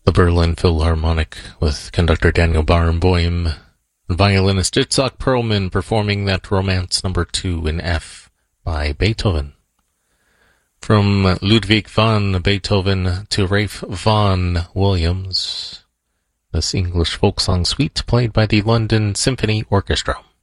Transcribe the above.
The Berlin Philharmonic with conductor Daniel Barenboim and violinist Itzhak Perlman performing that Romance No. 2 in F by Beethoven. From Ludwig van Beethoven to Ralph Vaughan Williams, this English folk song suite played by the London Symphony Orchestra.